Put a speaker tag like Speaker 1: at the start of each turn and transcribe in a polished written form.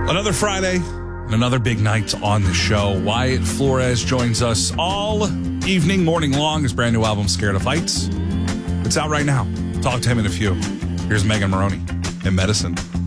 Speaker 1: Another Friday and another big night on the show. Wyatt Flores joins us all evening, morning long. His brand new album, Scared of Heights. It's out right now. Talk to him in a few. Here's Megan Maroney in Medicine.